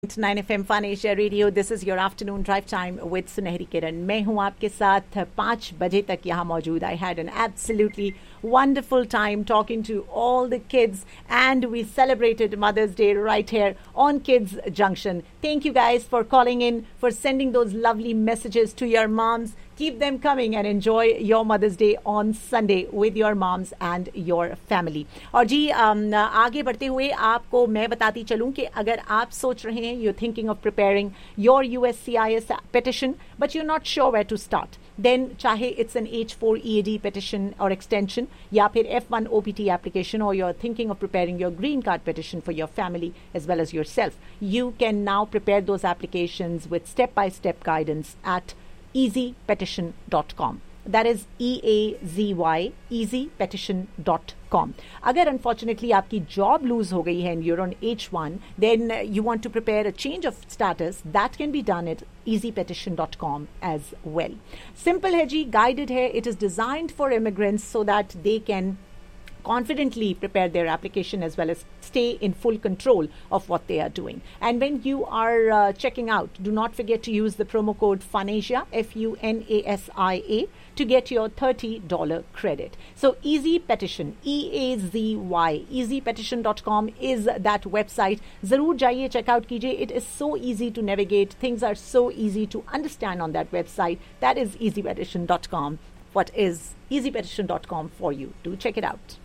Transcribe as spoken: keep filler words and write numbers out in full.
Nine F M fun Asia radio. This is your afternoon drive time with सुनहरी किरण. मैं हूं आपके साथ पाँच बजे तक यहाँ मौजूद. I had an absolutely wonderful time talking to all the kids, and we celebrated Mother's Day right here on Kids Junction. Thank you guys for calling in, for sending those lovely messages to your moms. Keep them coming and enjoy your Mother's Day on Sunday with your moms and your family. और जी um, आगे बढ़ते हुए आपको मैं बताती चलूं कि अगर आप सोच रहे हैं, you're thinking of preparing your U S C I S petition but you're not sure where to start, then चाहे it's an H four E A D petition or extension या फिर F one O P T application, or you're thinking of preparing your green card petition for your family as well as yourself, you can now prepare those applications with step-by-step guidance at easy petition dot com. That is E A Z Y, easy petition dot com. अगर unfortunately आपकी job lose हो गई है and you're on H one, then you want to prepare a change of status, that can be done at easy petition dot com as well. Simple है जी, guided है. It is designed for immigrants so that they can confidently prepare their application as well as stay in full control of what they are doing. And when you are uh, checking out, do not forget to use the promo code FUNASIA, F U N A S I A, to get your thirty dollars credit. So Easy Petition, E A Z Y, easy petition dot com is that website. Zarur jaiye, check out kijiye. It is so easy to navigate. Things are so easy to understand on that website. That is easy petition dot com. What is easy petition dot com for you? Do check it out.